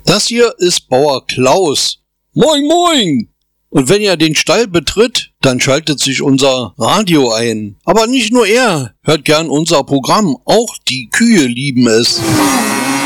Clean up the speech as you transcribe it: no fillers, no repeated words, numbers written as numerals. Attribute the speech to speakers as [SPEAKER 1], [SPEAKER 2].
[SPEAKER 1] Das hier ist Bauer Klaus. Moin moin! Und wenn er den Stall betritt, dann schaltet sich unser Radio ein. Aber nicht nur er hört gern unser Programm, auch die Kühe lieben es.